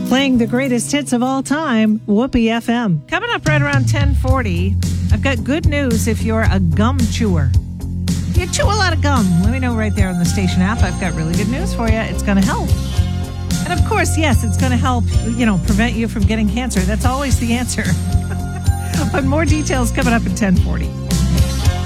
Playing the greatest hits of all time, Whoopee FM. Coming up right around 10:40, I've got good news if you're a gum chewer. You chew a lot of gum. Let me know right there on the station app. I've got really good news for you. It's going to help. And of course, yes, it's going to help, prevent you from getting cancer. That's always the answer. But more details coming up at 10:40.